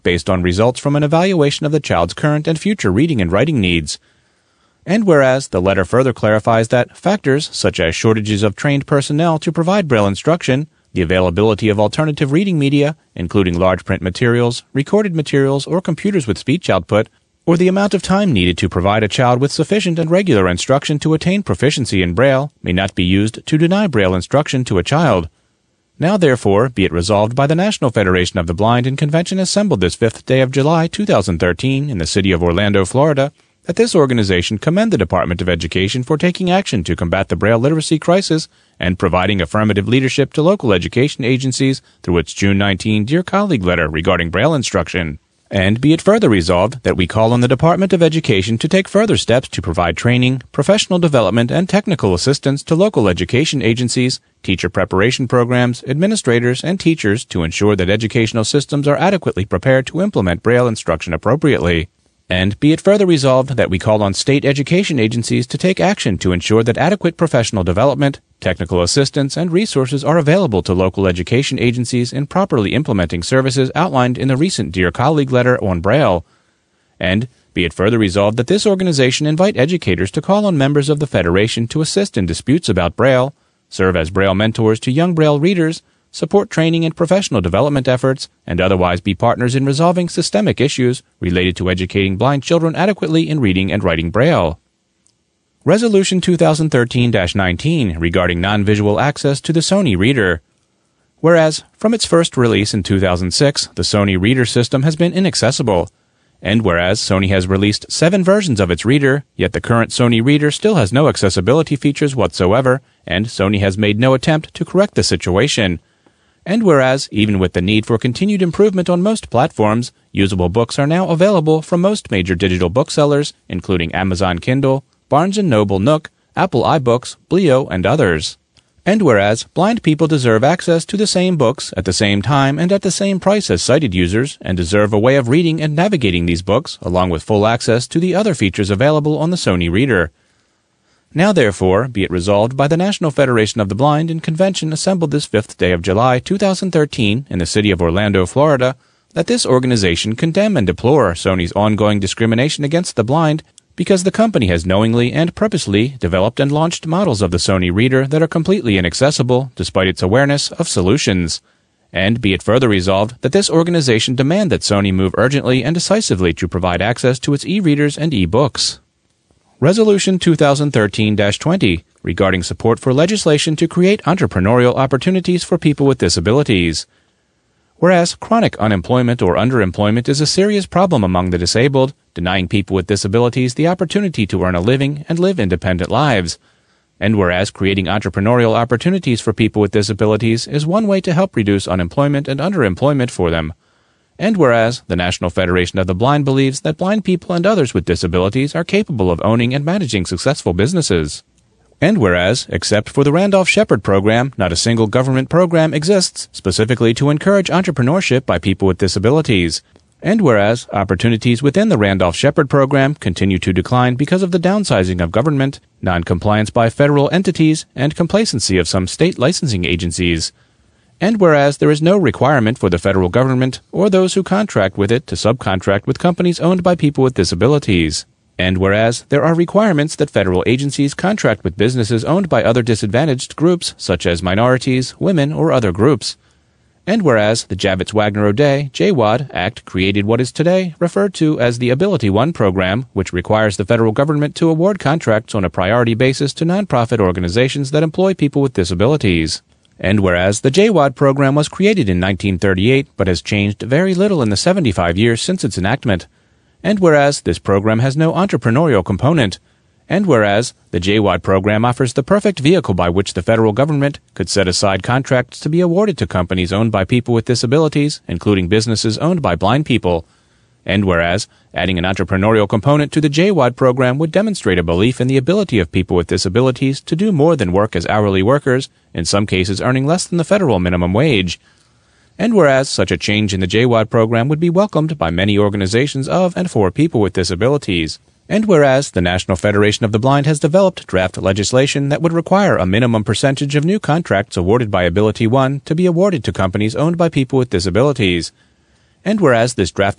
based on results from an evaluation of the child's current and future reading and writing needs. And whereas the letter further clarifies that factors such as shortages of trained personnel to provide Braille instruction, the availability of alternative reading media, including large print materials, recorded materials, or computers with speech output, or the amount of time needed to provide a child with sufficient and regular instruction to attain proficiency in Braille may not be used to deny Braille instruction to a child. Now, therefore, be it resolved by the National Federation of the Blind in convention assembled this 5th day of July 2013 in the city of Orlando, Florida, that this organization commend the Department of Education for taking action to combat the Braille literacy crisis and providing affirmative leadership to local education agencies through its June 19 Dear Colleague letter regarding Braille instruction. And be it further resolved that we call on the Department of Education to take further steps to provide training, professional development, and technical assistance to local education agencies, teacher preparation programs, administrators, and teachers to ensure that educational systems are adequately prepared to implement Braille instruction appropriately. And be it further resolved that we call on state education agencies to take action to ensure that adequate professional development, technical assistance, and resources are available to local education agencies in properly implementing services outlined in the recent Dear Colleague letter on Braille. And be it further resolved that this organization invite educators to call on members of the Federation to assist in disputes about Braille, serve as Braille mentors to young Braille readers, support training and professional development efforts, and otherwise be partners in resolving systemic issues related to educating blind children adequately in reading and writing Braille. Resolution 2013-19 regarding non-visual access to the Sony Reader. Whereas, from its first release in 2006, the Sony Reader system has been inaccessible. And whereas Sony has released 7 versions of its reader, yet the current Sony Reader still has no accessibility features whatsoever, and Sony has made no attempt to correct the situation. And whereas, even with the need for continued improvement on most platforms, usable books are now available from most major digital booksellers, including Amazon Kindle, Barnes & Noble Nook, Apple iBooks, Blio, and others. And whereas, blind people deserve access to the same books at the same time and at the same price as sighted users, and deserve a way of reading and navigating these books, along with full access to the other features available on the Sony Reader. Now, therefore, be it resolved by the National Federation of the Blind in convention assembled this 5th day of July 2013 in the city of Orlando, Florida, that this organization condemn and deplore Sony's ongoing discrimination against the blind because the company has knowingly and purposely developed and launched models of the Sony Reader that are completely inaccessible despite its awareness of solutions. And be it further resolved that this organization demand that Sony move urgently and decisively to provide access to its e-readers and e-books. Resolution 2013-20 regarding support for legislation to create entrepreneurial opportunities for people with disabilities. Whereas chronic unemployment or underemployment is a serious problem among the disabled, denying people with disabilities the opportunity to earn a living and live independent lives. And whereas creating entrepreneurial opportunities for people with disabilities is one way to help reduce unemployment and underemployment for them. And whereas the National Federation of the Blind believes that blind people and others with disabilities are capable of owning and managing successful businesses. And whereas, except for the Randolph-Shepard program, not a single government program exists specifically to encourage entrepreneurship by people with disabilities. And whereas opportunities within the Randolph-Shepard program continue to decline because of the downsizing of government, non-compliance by federal entities, and complacency of some state licensing agencies. And whereas there is no requirement for the federal government or those who contract with it to subcontract with companies owned by people with disabilities. And whereas there are requirements that federal agencies contract with businesses owned by other disadvantaged groups, such as minorities, women, or other groups. And whereas the Javits-Wagner-O'Day JWAD Act created what is today referred to as the Ability One program, which requires the federal government to award contracts on a priority basis to nonprofit organizations that employ people with disabilities. And whereas the JWAD program was created in 1938 but has changed very little in the 75 years since its enactment. And whereas this program has no entrepreneurial component. And whereas the JWAD program offers the perfect vehicle by which the federal government could set aside contracts to be awarded to companies owned by people with disabilities, including businesses owned by blind people. And whereas adding an entrepreneurial component to the JWAD program would demonstrate a belief in the ability of people with disabilities to do more than work as hourly workers, in some cases earning less than the federal minimum wage. And whereas such a change in the JWAD program would be welcomed by many organizations of and for people with disabilities. And whereas the National Federation of the Blind has developed draft legislation that would require a minimum percentage of new contracts awarded by Ability One to be awarded to companies owned by people with disabilities. And whereas this draft